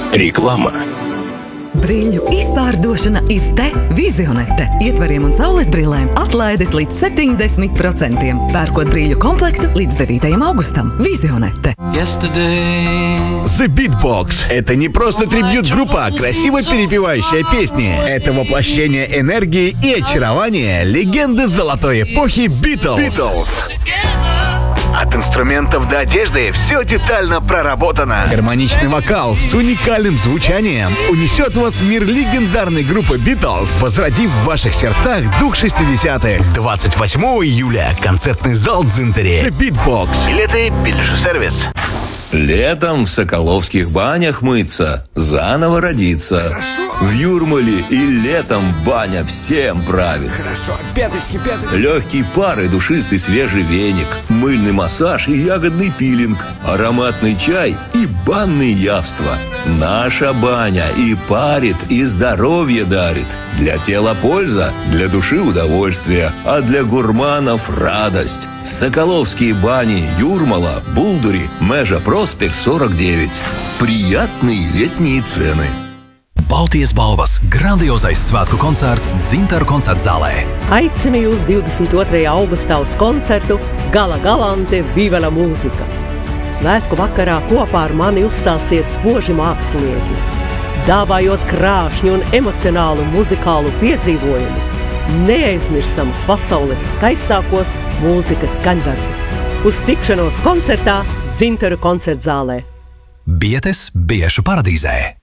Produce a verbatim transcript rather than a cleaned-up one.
Reklama. Brīļu izpārdošana ir te Vizionete. Ietvariem un saules brillēm atlaides līdz septiņdesmit procentiem. Pērkot brīļu komplektu līdz devītajam augustam. Vizionete. The Beatbox – это не просто трибьют-группа, красиво перепевающая песни. Это воплощение энергии и очарования легенды золотой эпохи Beatles. От инструментов до одежды все детально проработано. Гармоничный вокал с уникальным звучанием унесет вас в мир легендарной группы Beatles, возродив в ваших сердцах дух шестидесятых. двадцать восьмого июля. Концертный зал Дзинтере. The Beatbox. Билеты Билежу-сервис. Летом в Соколовских банях мыться, заново родиться. Хорошо. В Юрмале и летом баня всем правит. Хорошо. Пяточки, пяточки. Легкий пар и душистый свежий веник, мыльный массаж и ягодный пилинг, ароматный чай и банные явства. Наша баня и парит, и здоровье дарит. Для тела польза, для души удовольствие, а для гурманов радость. Соколовские бани Юрмала, Булдури, Межа Проспект сорок девять. Приятные летние цены. Baltijas balvas grandiozais svētku koncerts Dzintaru koncerta zālē. Aicinu jūs divdesmit otrajā augustā uz koncertu Gala Galante Vivela mūzika. Svētku vakarā kopā ar mani uzstāsies spoži mākslinieki, dāvājot krāšņu un emocionālu muzikālu piedzīvojumu, neaizmirstamus pasaules skaistākos mūzikas skaņdarbus. Uz tikšanos koncertā Dzintaru koncerta zālē. Bietes Biešu paradīzē.